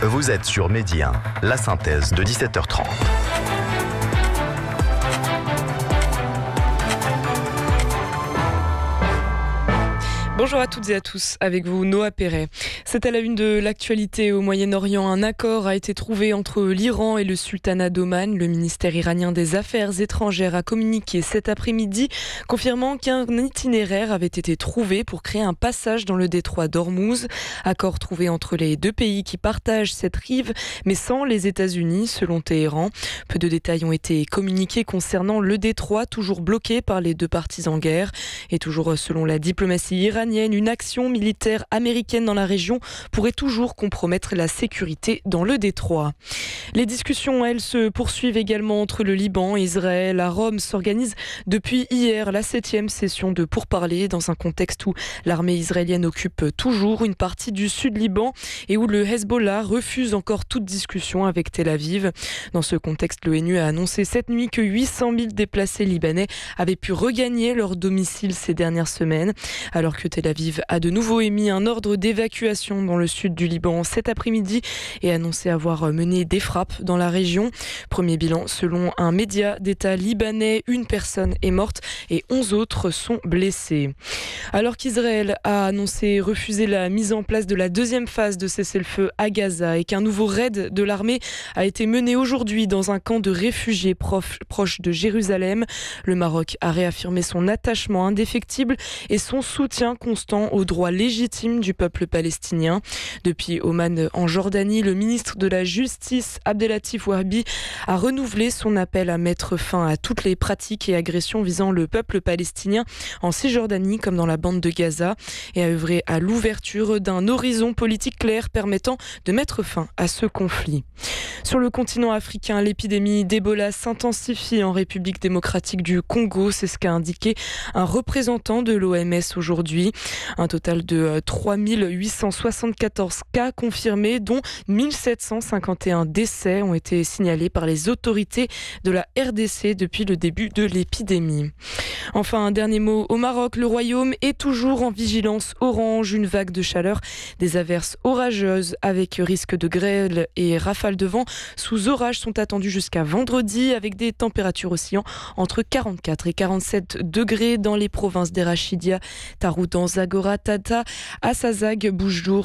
Vous êtes sur Midi 1, la synthèse de 17h30. Bonjour à toutes et à tous, avec vous Noah Perret. C'est à la une de l'actualité au Moyen-Orient. Un accord a été trouvé entre l'Iran et le sultanat d'Oman. Le ministère iranien des Affaires étrangères a communiqué cet après-midi, confirmant qu'un itinéraire avait été trouvé pour créer un passage dans le détroit d'Ormuz. Accord trouvé entre les deux pays qui partagent cette rive, mais sans les États-Unis, selon Téhéran. Peu de détails ont été communiqués concernant le détroit, toujours bloqué par les deux parties en guerre. Et toujours selon la diplomatie iranienne, une action militaire américaine dans la région pourrait toujours compromettre la sécurité dans le détroit. Les discussions, elles, se poursuivent également entre le Liban et Israël. À Rome s'organise depuis hier la 7e session de pourparlers dans un contexte où l'armée israélienne occupe toujours une partie du sud Liban et où le Hezbollah refuse encore toute discussion avec Tel Aviv. Dans ce contexte, l'ONU a annoncé cette nuit que 800 000 déplacés libanais avaient pu regagner leur domicile ces dernières semaines, alors que Tel Aviv a de nouveau émis un ordre d'évacuation dans le sud du Liban cet après-midi et annoncé avoir mené des frappes dans la région. Premier bilan, selon un média d'État libanais, une personne est morte et 11 autres sont blessés. Alors qu'Israël a annoncé refuser la mise en place de la deuxième phase de cessez-le-feu à Gaza et qu'un nouveau raid de l'armée a été mené aujourd'hui dans un camp de réfugiés proche de Jérusalem, le Maroc a réaffirmé son attachement indéfectible et son soutien constant aux droits légitimes du peuple palestinien. Depuis Oman en Jordanie, le ministre de la Justice Abdelatif Wahbi a renouvelé son appel à mettre fin à toutes les pratiques et agressions visant le peuple palestinien en Cisjordanie comme dans la bande de Gaza et a œuvré à l'ouverture d'un horizon politique clair permettant de mettre fin à ce conflit. Sur le continent africain, l'épidémie d'Ebola s'intensifie en République démocratique du Congo, c'est ce qu'a indiqué un représentant de l'OMS aujourd'hui. Un total de 3874 cas confirmés, dont 1751 décès ont été signalés par les autorités de la RDC depuis le début de l'épidémie. Enfin, un dernier mot au Maroc. Le royaume est toujours en vigilance orange. Une vague de chaleur, des averses orageuses avec risque de grêle et rafales de vent sous orage sont attendues jusqu'à vendredi avec des températures oscillant entre 44 et 47 degrés dans les provinces d'Erachidia, Taroudan, Zagora, Tata, Assazag, Boujdour